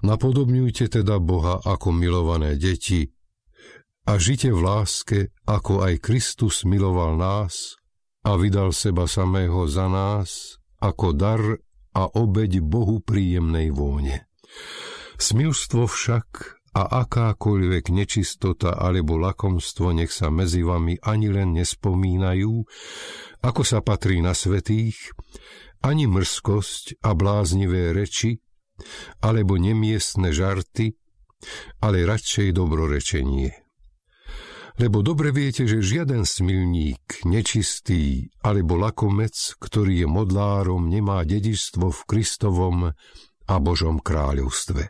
Napodobňujte teda Boha ako milované deti a žite v láske, ako aj Kristus miloval nás a vydal seba samého za nás ako dar a obeť Bohu príjemnej vône. Smilstvo však a akákoľvek nečistota alebo lakomstvo nech sa medzi vami ani len nespomínajú, ako sa patrí na svätých, ani mrzkosť a bláznivé reči, alebo nemiestne žarty, ale radšej dobrorečenie. Lebo dobre viete, že žiaden smilník, nečistý alebo lakomec, ktorý je modlárom, nemá dedičstvo v Kristovom a Božom kráľovstve.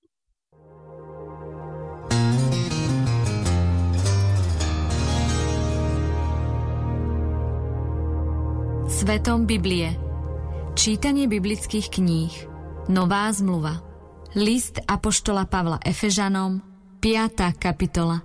Svetom Biblie. Čítanie biblických kníh. Nová zmluva. List apoštola Pavla Efežanom, 5. kapitola.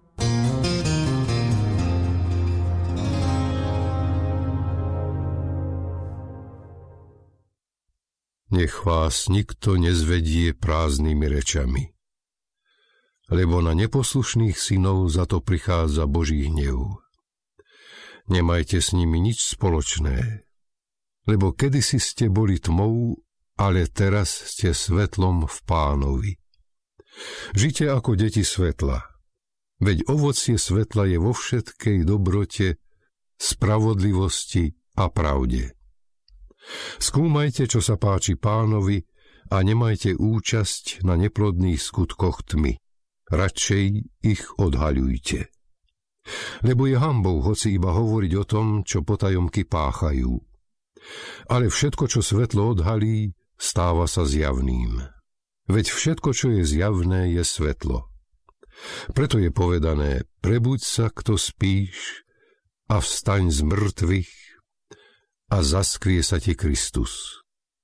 Nech vás nikto nezvedie prázdnymi rečami, lebo na neposlušných synov za to prichádza Boží hnev. Nemajte s nimi nič spoločné, lebo kedysi ste boli tmou, ale teraz ste svetlom v Pánovi. Žite ako deti svetla, veď ovocie svetla je vo všetkej dobrote, spravodlivosti a pravde. Skúmajte, čo sa páči Pánovi a nemajte účasť na neplodných skutkoch tmy. Radšej ich odhaľujte. Lebo je hanbou hoci iba hovoriť o tom, čo potajomky páchajú. Ale všetko, čo svetlo odhalí, stáva sa zjavným. Veď všetko, čo je zjavné, je svetlo. Preto je povedané, prebuď sa, kto spíš, a vstaň z mŕtvych, a zaskrie sa ti Kristus.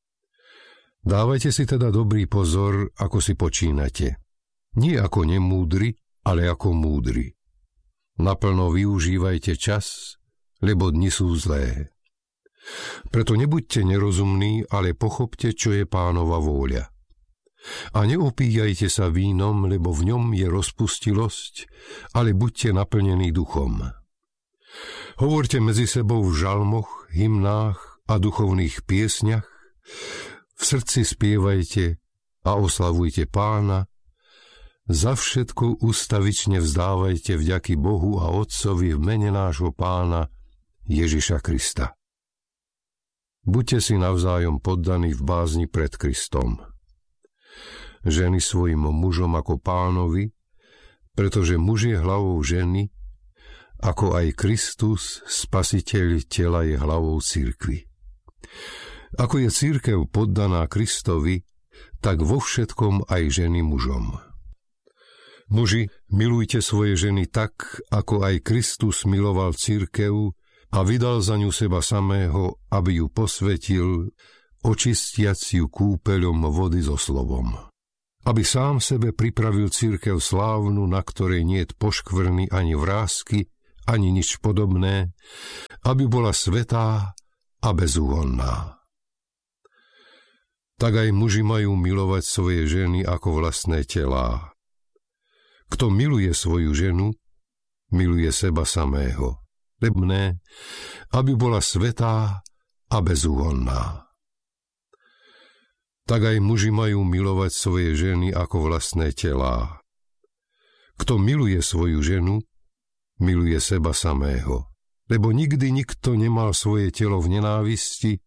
Dávajte si teda dobrý pozor, ako si počínate. Nie ako nemúdri, ale ako múdri. Naplno využívajte čas, lebo dni sú zlé. Preto nebuďte nerozumní, ale pochopte, čo je Pánova vôľa. A neopíjajte sa vínom, lebo v ňom je rozpustilosť, ale buďte naplnení duchom. Hovorte medzi sebou v žalmoch, hymnách a duchovných piesňach, v srdci spievajte a oslavujte Pána, za všetko ustavične vzdávajte vďaky Bohu a Otcovi v mene nášho Pána Ježiša Krista. Buďte si navzájom poddaní v bázni pred Kristom. Ženy svojim mužom ako Pánovi, pretože muž je hlavou ženy, ako aj Kristus, Spasiteľ tela, je hlavou cirkvi. Ako je cirkev poddaná Kristovi, tak vo všetkom aj ženy mužom. Muži, milujte svoje ženy tak, ako aj Kristus miloval cirkev a vydal za ňu seba samého, aby ju posvetil, očistiac ju kúpeľom vody so slovom. Aby sám sebe pripravil cirkev slávnu, na ktorej niet poškvrny ani vrásky, ani nič podobné, aby bola svätá a bezúhonná. Tak aj muži majú milovať svoje ženy ako vlastné telá. Kto miluje svoju ženu, miluje seba samého. Lebné, aby bola svätá a bezúhonná. Tak aj muži majú milovať svoje ženy ako vlastné telá. Kto miluje svoju ženu, miluje seba samého. Lebo nikdy nikto nemal svoje telo v nenávisti,